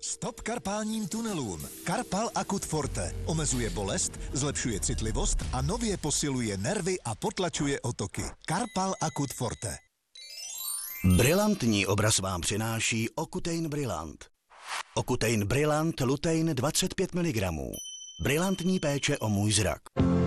Stop karpálním tunelům. Karpal Akut Forte omezuje bolest, zlepšuje citlivost a nově posiluje nervy a potlačuje otoky. Karpal Akut Forte. Brilantní obraz vám přináší Okutein Brillant. Okutein Brillant Lutein 25 mg. Brilantní péče o můj zrak.